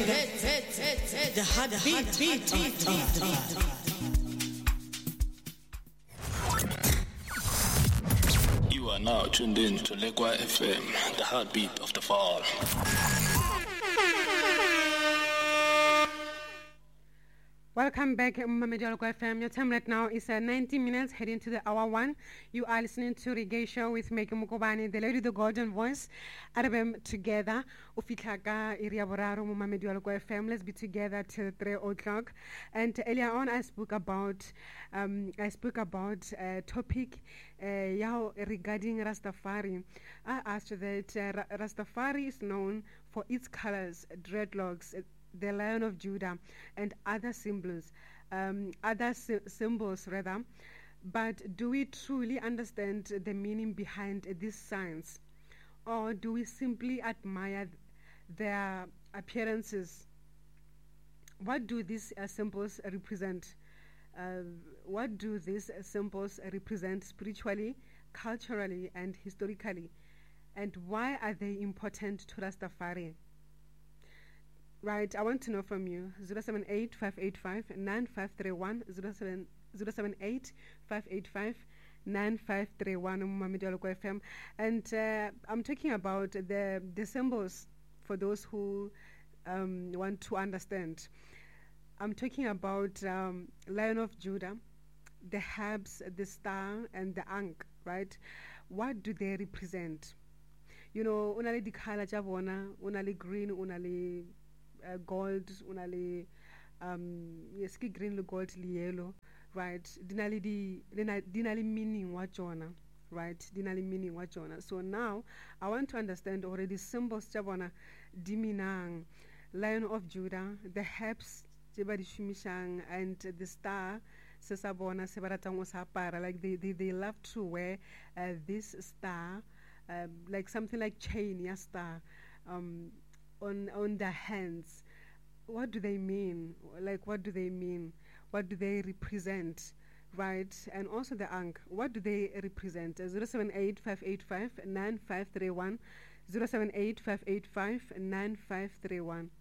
The heartbeat of the fall. You are now tuned in to Lekwa FM, the heartbeat of the fall. Welcome back, Mamedi Lekwa FM. Your time right now is 90 minutes, heading to the hour 1. You are listening to Reggae Show with Megan Mukobani, the lady, the golden voice. Arabem together. Ufitlaka Iria Boraro, Mamedi Lekwa FM. Let's be together till 3 o'clock. And earlier on, I spoke about a topic regarding Rastafari. I asked that Rastafari is known for its colors, dreadlocks, the Lion of Judah, and other symbols, but do we truly understand the meaning behind these signs, or do we simply admire their appearances? What do these symbols represent? What do these symbols represent spiritually, culturally, and historically? And why are they important to Rastafari? Right, I want to know from you. 078-585-9531, 078-585-9531, Mamedi Lekwa FM. And I'm talking about the symbols for those who want to understand. I'm talking about Lion of Judah, the herbs, the star, and the ankh, right? What do they represent? You know, unale di color jabona, unale green, unale gold, unale yeski green le gold le yellow, right? Dinali meaning what jona, right? Dinali meaning what jona. So now I want to understand already symbols jabona diminang, Lion of Judah, the herbs jebadi shumishang, and the star sesabona sebaratang usapara. Like they love to wear this star, like something like chain, ya star, on their hands. What do they mean? Like, what do they mean? What do they represent? Right? And also the ankh. What do they represent? 078-585-9531, 078-585-9531.